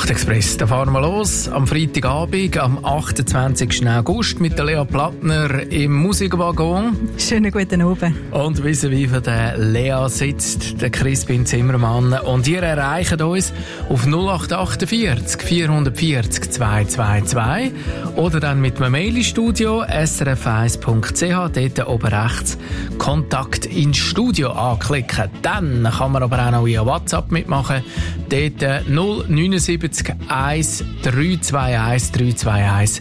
Nachtexpress, da fahren wir los. Am Freitagabend, am 28. August mit der Lea Plattner im Musikwaggon. Schönen guten Abend. Und vis-à-vis von der Lea sitzt der Crispin Zimmermann. Und ihr erreicht uns auf 0848 440 222 oder dann mit einem Mail ins Studio srf1.ch, dort oben rechts Kontakt ins Studio anklicken. Dann kann man aber auch noch via WhatsApp mitmachen. Dort 079 1 321 321